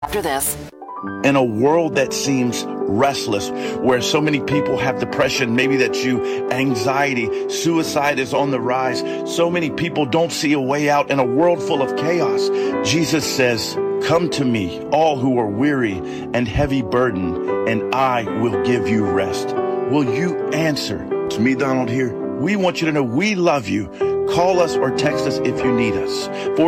After this. In a world that seems restless, where so many people have depression, maybe that's you, anxiety, suicide is on the rise. So many people don't see a way out in a world full of chaos. Jesus says, "Come to me, all who are weary and heavy burdened, and I will give you rest." Will you answer? It's me, Donald, here. We want you to know we love you. Call us or text us if you need us.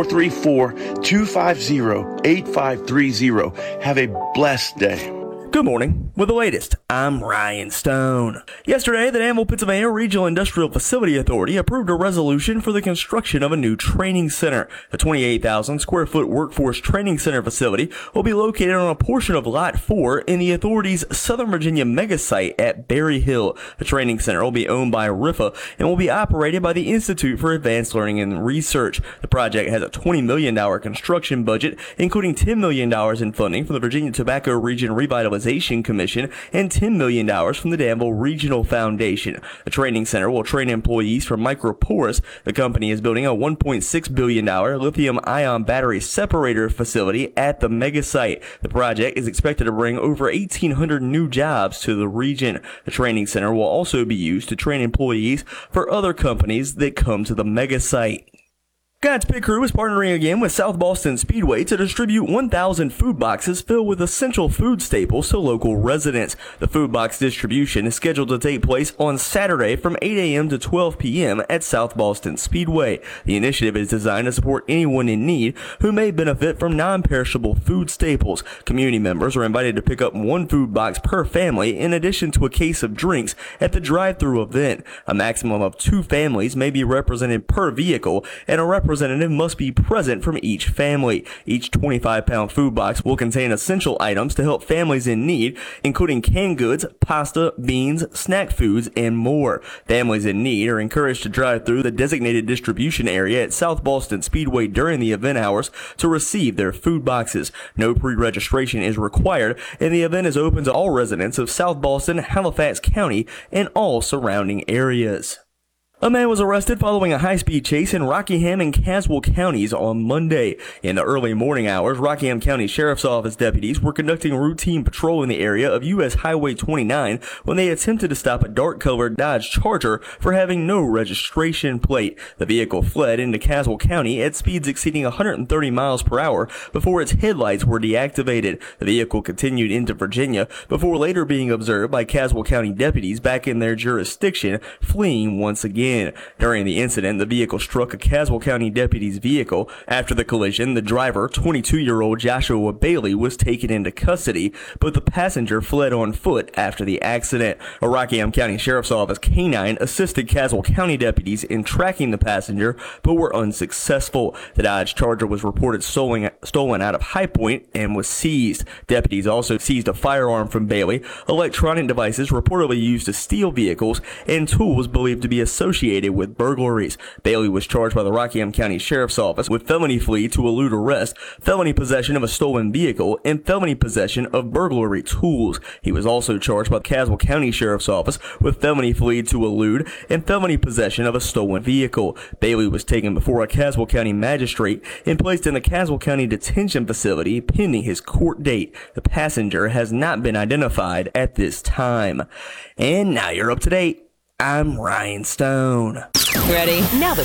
434-250-8530. Have a blessed day. Good morning. With the latest, I'm Ryan Stone. Yesterday, the Danville, Pennsylvania Regional Industrial Facility Authority approved a resolution for the construction of a new training center. The 28,000 square foot workforce training center facility will be located on a portion of Lot 4 in the authority's Southern Virginia mega site at Berry Hill. The training center will be owned by RIFA and will be operated by the Institute for Advanced Learning and Research. The project has a $20 million construction budget, including $10 million in funding from the Virginia Tobacco Region Revitalization Commission and $10 million from the Danville Regional Foundation. The training center will train employees from Microporous. The company is building a $1.6 billion lithium-ion battery separator facility at the mega site. The project is expected to bring over 1,800 new jobs to the region. The training center will also be used to train employees for other companies that come to the mega site. God's Pit Crew is partnering again with South Boston Speedway to distribute 1,000 food boxes filled with essential food staples to local residents. The food box distribution is scheduled to take place on Saturday from 8 a.m. to 12 p.m. at South Boston Speedway. The initiative is designed to support anyone in need who may benefit from non-perishable food staples. Community members are invited to pick up one food box per family in addition to a case of drinks at the drive-through event. A maximum of 2 families may be represented per vehicle, and a representative must be present from each family. Each 25-pound food box will contain essential items to help families in need, including canned goods, pasta, beans, snack foods, and more. Families in need are encouraged to drive through the designated distribution area at South Boston Speedway during the event hours to receive their food boxes. No pre-registration is required, and the event is open to all residents of South Boston, Halifax County, and all surrounding areas. A man was arrested following a high-speed chase in Rockingham and Caswell counties on Monday. In the early morning hours, Rockingham County Sheriff's Office deputies were conducting routine patrol in the area of U.S. Highway 29 when they attempted to stop a dark-colored Dodge Charger for having no registration plate. The vehicle fled into Caswell County at speeds exceeding 130 miles per hour before its headlights were deactivated. The vehicle continued into Virginia before later being observed by Caswell County deputies back in their jurisdiction, fleeing once again. During the incident, the vehicle struck a Caswell County deputy's vehicle. After the collision, the driver, 22-year-old Joshua Bailey, was taken into custody, but the passenger fled on foot after the accident. A Rockingham County Sheriff's Office canine assisted Caswell County deputies in tracking the passenger, but were unsuccessful. The Dodge Charger was reported stolen out of High Point and was seized. Deputies also seized a firearm from Bailey, electronic devices reportedly used to steal vehicles, and tools believed to be associated with burglaries. Bailey was charged by the Rockingham County Sheriff's Office with felony flee to elude arrest, felony possession of a stolen vehicle, and felony possession of burglary tools. He was also charged by the Caswell County Sheriff's Office with felony flee to elude and felony possession of a stolen vehicle. Bailey was taken before a Caswell County magistrate and placed in the Caswell County Detention Facility pending his court date. The passenger has not been identified at this time. And now you're up to date. I'm Ryan Stone. Ready? Now the